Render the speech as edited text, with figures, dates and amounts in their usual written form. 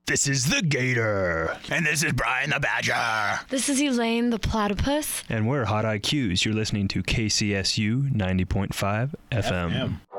This is the Gator. And this is Brian the Badger. This is Elaine the Platypus. And we're Hot IQs. You're listening to KCSU 90.5 FM.